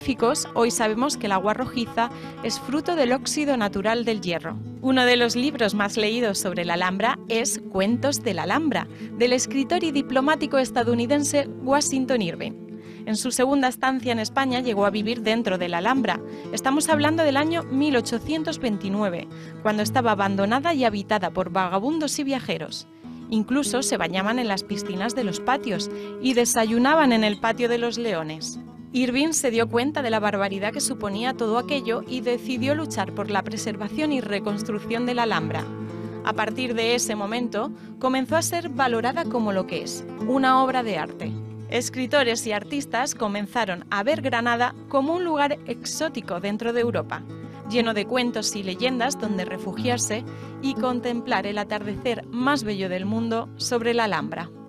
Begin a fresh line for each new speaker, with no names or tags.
Hoy sabemos que el agua rojiza es fruto del óxido natural del hierro. Uno de los libros más leídos sobre la Alhambra es Cuentos de la Alhambra, del escritor y diplomático estadounidense Washington Irving. En su segunda estancia en España llegó a vivir dentro de la Alhambra. Estamos hablando del año 1829, cuando estaba abandonada y habitada por vagabundos y viajeros. Incluso se bañaban en las piscinas de los patios y desayunaban en el patio de los Leones. Irving se dio cuenta de la barbaridad que suponía todo aquello y decidió luchar por la preservación y reconstrucción de la Alhambra. A partir de ese momento, comenzó a ser valorada como lo que es, una obra de arte. Escritores y artistas comenzaron a ver Granada como un lugar exótico dentro de Europa, lleno de cuentos y leyendas donde refugiarse y contemplar el atardecer más bello del mundo sobre la Alhambra.